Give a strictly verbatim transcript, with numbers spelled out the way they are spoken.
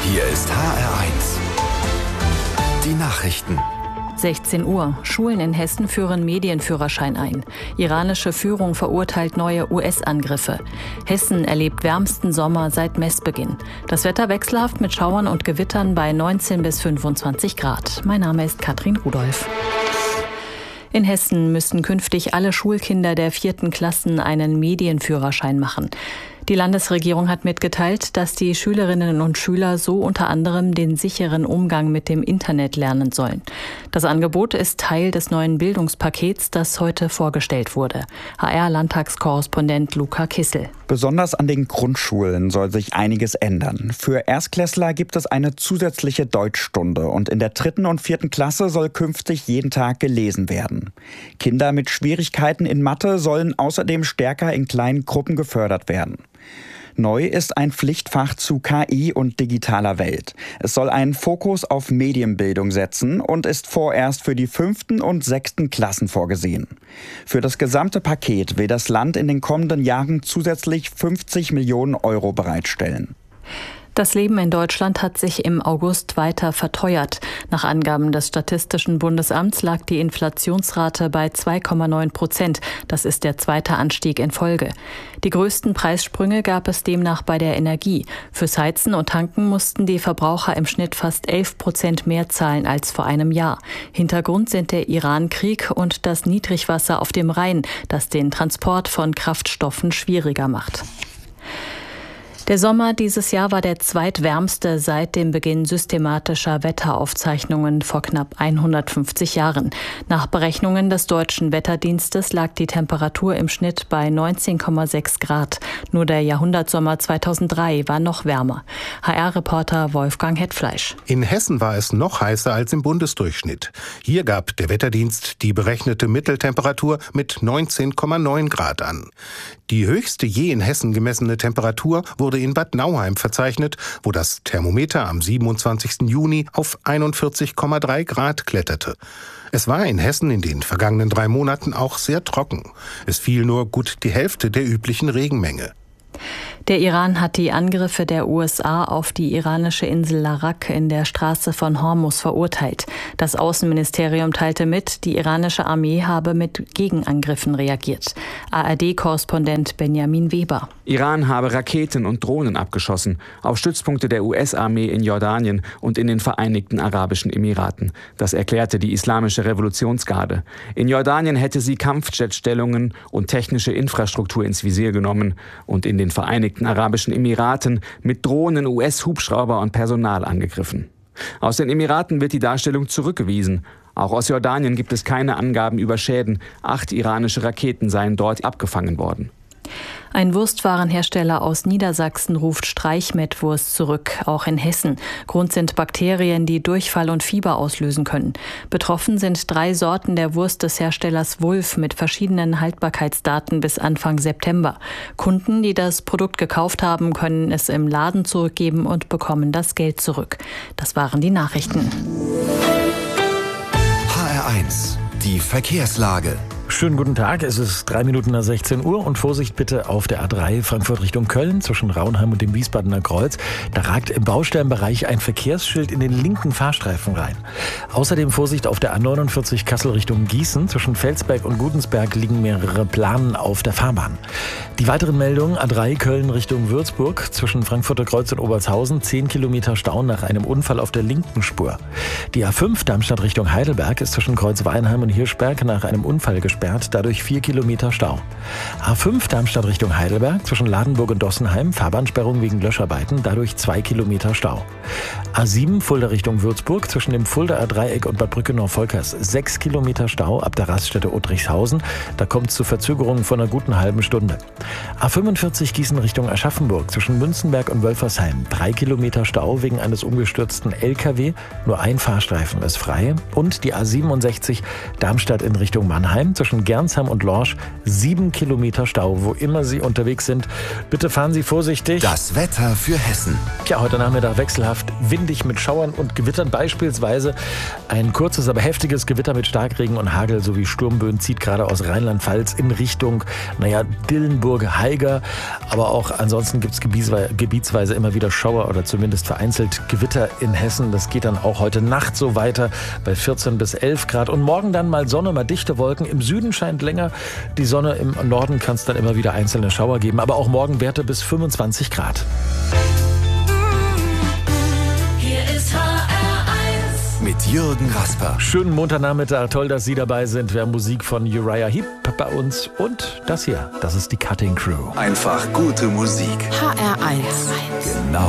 Hier ist H R eins. Die Nachrichten. sechzehn Uhr. Schulen in Hessen führen Medienführerschein ein. Iranische Führung verurteilt neue U S-Angriffe. Hessen erlebt wärmsten Sommer seit Messbeginn. Das Wetter wechselhaft mit Schauern und Gewittern bei neunzehn bis fünfundzwanzig Grad. Mein Name ist Katrin Rudolph. In Hessen müssen künftig alle Schulkinder der vierten Klassen einen Medienführerschein machen. Die Landesregierung hat mitgeteilt, dass die Schülerinnen und Schüler so unter anderem den sicheren Umgang mit dem Internet lernen sollen. Das Angebot ist Teil des neuen Bildungspakets, das heute vorgestellt wurde. H R-Landtagskorrespondent Luca Kissel. Besonders an den Grundschulen soll sich einiges ändern. Für Erstklässler gibt es eine zusätzliche Deutschstunde und in der dritten und vierten Klasse soll künftig jeden Tag gelesen werden. Kinder mit Schwierigkeiten in Mathe sollen außerdem stärker in kleinen Gruppen gefördert werden. Neu ist ein Pflichtfach zu K I und digitaler Welt. Es soll einen Fokus auf Medienbildung setzen und ist vorerst für die fünften und sechsten Klassen vorgesehen. Für das gesamte Paket will das Land in den kommenden Jahren zusätzlich fünfzig Millionen Euro bereitstellen. Das Leben in Deutschland hat sich im August weiter verteuert. Nach Angaben des Statistischen Bundesamts lag die Inflationsrate bei zwei Komma neun Prozent. Das ist der zweite Anstieg in Folge. Die größten Preissprünge gab es demnach bei der Energie. Fürs Heizen und Tanken mussten die Verbraucher im Schnitt fast elf Prozent mehr zahlen als vor einem Jahr. Hintergrund sind der Iran-Krieg und das Niedrigwasser auf dem Rhein, das den Transport von Kraftstoffen schwieriger macht. Der Sommer dieses Jahr war der zweitwärmste seit dem Beginn systematischer Wetteraufzeichnungen vor knapp hundertfünfzig Jahren. Nach Berechnungen des Deutschen Wetterdienstes lag die Temperatur im Schnitt bei neunzehn Komma sechs Grad. Nur der Jahrhundertsommer zweitausenddrei war noch wärmer. H R-Reporter Wolfgang Hetfleisch. In Hessen war es noch heißer als im Bundesdurchschnitt. Hier gab der Wetterdienst die berechnete Mitteltemperatur mit neunzehn Komma neun Grad an. Die höchste je in Hessen gemessene Temperatur wurde in Bad Nauheim verzeichnet, wo das Thermometer am siebenundzwanzigsten Juni auf einundvierzig Komma drei Grad kletterte. Es war in Hessen in den vergangenen drei Monaten auch sehr trocken. Es fiel nur gut die Hälfte der üblichen Regenmenge. Der Iran hat die Angriffe der U S A auf die iranische Insel Larak in der Straße von Hormuz verurteilt. Das Außenministerium teilte mit, die iranische Armee habe mit Gegenangriffen reagiert. A R D-Korrespondent Benjamin Weber. Iran habe Raketen und Drohnen abgeschossen auf Stützpunkte der U S-Armee in Jordanien und in den Vereinigten Arabischen Emiraten. Das erklärte die Islamische Revolutionsgarde. In Jordanien hätte sie Kampfjetstellungen und technische Infrastruktur ins Visier genommen und in den Vereinigten Arabischen Emiraten mit Drohnen, U S-Hubschrauber und Personal angegriffen. Aus den Emiraten wird die Darstellung zurückgewiesen. Auch aus Jordanien gibt es keine Angaben über Schäden. Acht iranische Raketen seien dort abgefangen worden. Ein Wurstwarenhersteller aus Niedersachsen ruft Streichmettwurst zurück, auch in Hessen. Grund sind Bakterien, die Durchfall und Fieber auslösen können. Betroffen sind drei Sorten der Wurst des Herstellers Wulf mit verschiedenen Haltbarkeitsdaten bis Anfang September. Kunden, die das Produkt gekauft haben, können es im Laden zurückgeben und bekommen das Geld zurück. Das waren die Nachrichten. H R eins, die Verkehrslage. Schönen guten Tag, es ist drei Minuten nach sechzehn Uhr und Vorsicht bitte auf der A drei Frankfurt Richtung Köln zwischen Raunheim und dem Wiesbadener Kreuz. Da ragt im Baustellenbereich ein Verkehrsschild in den linken Fahrstreifen rein. Außerdem Vorsicht auf der A neunundvierzig Kassel Richtung Gießen. Zwischen Felsberg und Gudensberg liegen mehrere Planen auf der Fahrbahn. Die weiteren Meldungen: A drei Köln Richtung Würzburg zwischen Frankfurter Kreuz und Obertshausen zehn Kilometer Stau nach einem Unfall auf der linken Spur. Die A fünf Darmstadt Richtung Heidelberg ist zwischen Kreuz Weinheim und Hirschberg nach einem Unfall gesperrt. Dadurch vier Kilometer Stau. A fünf Darmstadt Richtung Heidelberg zwischen Ladenburg und Dossenheim Fahrbahnsperrung wegen Löscharbeiten, dadurch zwei Kilometer Stau. A sieben Fulda Richtung Würzburg zwischen dem Fuldaer Dreieck und Bad Brücke-Nordvolkers sechs Kilometer Stau ab der Raststätte Ottrichshausen. Da kommt es zu Verzögerungen von einer guten halben Stunde. A fünfundvierzig Gießen Richtung Aschaffenburg zwischen Münzenberg und Wölfersheim drei Kilometer Stau wegen eines umgestürzten L K W. Nur ein Fahrstreifen ist frei. Und die A siebenundsechzig Darmstadt in Richtung Mannheim zwischen zwischen Gernsheim und Lorsch sieben Kilometer Stau, wo immer Sie unterwegs sind. Bitte fahren Sie vorsichtig. Das Wetter für Hessen. Ja, heute Nachmittag wechselhaft windig mit Schauern und Gewittern. Beispielsweise ein kurzes, aber heftiges Gewitter mit Starkregen und Hagel sowie Sturmböen zieht gerade aus Rheinland-Pfalz in Richtung, naja, Dillenburg, Haiger. Aber auch ansonsten gibt es gebietsweise immer wieder Schauer oder zumindest vereinzelt Gewitter in Hessen. Das geht dann auch heute Nacht so weiter bei vierzehn bis elf Grad. Und morgen dann mal Sonne, mal dichte Wolken. Im Süden scheint länger die Sonne, im Norden kann es dann immer wieder einzelne Schauer geben. Aber auch morgen Werte bis fünfundzwanzig Grad. Hier ist H R eins mit Jürgen Rasper. Schönen Montagnachmittag, toll, dass Sie dabei sind. Wir haben Musik von Uriah Heep bei uns und das hier, das ist die Cutting Crew. Einfach gute Musik. H R eins. Genau